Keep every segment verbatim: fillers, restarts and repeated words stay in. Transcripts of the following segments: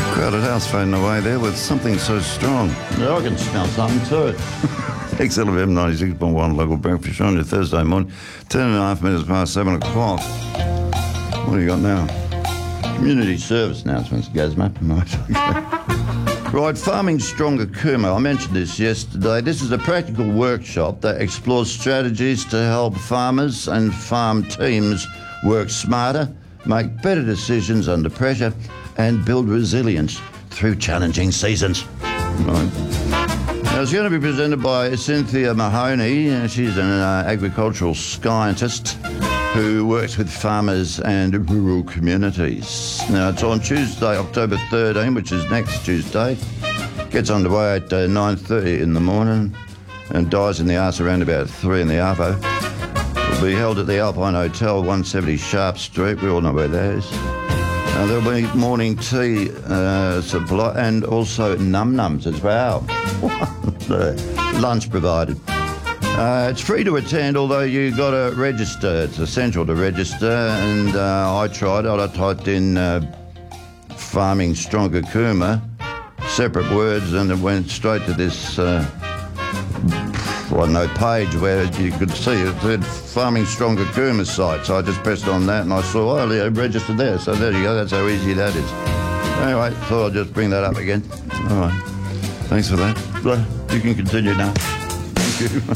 Crowded house fading away there with something so strong. Yeah, I can smell something too. X L F M ninety-six point one local breakfast on your Thursday morning, ten and a half minutes past seven o'clock. What do you got now? Community service announcements, Gazma. Right, right, Farming Stronger Cooma. I mentioned this yesterday. This is a practical workshop that explores strategies to help farmers and farm teams work smarter, make better decisions under pressure, and build resilience through challenging seasons. Right. Now, it's going to be presented by Cynthia Mahoney. She's an uh, agricultural scientist who works with farmers and rural communities. Now, it's on Tuesday, October thirteenth, which is next Tuesday. Gets underway at uh, nine thirty in the morning and dies in the arse around about three in the arvo. It'll be held at the Alpine Hotel, one seventy Sharp Street. We all know where that is. Uh, there'll be morning tea uh, supply and also num-nums as well. Lunch provided. Uh, it's free to attend, although you got to register. It's essential to register, and uh, I tried it. I typed in uh, Farming Stronger Cooma, separate words, and it went straight to this, uh, I don't know, page where you could see it said Farming Stronger Cooma site. So I just pressed on that, and I saw, oh, yeah, registered there. So there you go. That's how easy that is. Anyway, thought I'd just bring that up again. All right. Thanks for that. You can continue now. Thank you.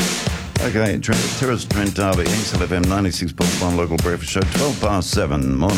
Okay, Terrace Trent Darby, X L F M ninety-six point one local breakfast show, twelve past seven morning.